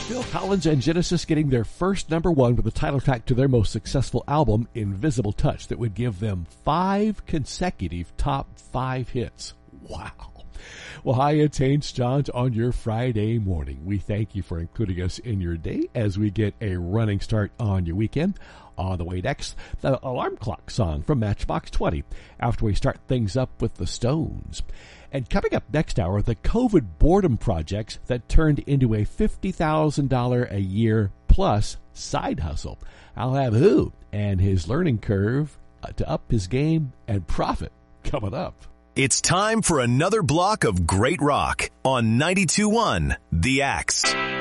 Phil Collins and Genesis getting their first number one with the title track to their most successful album, Invisible Touch, that would give them 5 consecutive top 5 hits. Wow. Well, hi, it's Haynes Johns on your Friday morning. We thank you for including us in your day as we get a running start on your weekend. On the way next, the alarm clock song from Matchbox 20 after we start things up with the Stones. And coming up next hour, the COVID boredom projects that turned into a $50,000 a year plus side hustle. I'll have who and his learning curve to up his game and profit coming up. It's time for another block of great rock on 92.1 The Axe.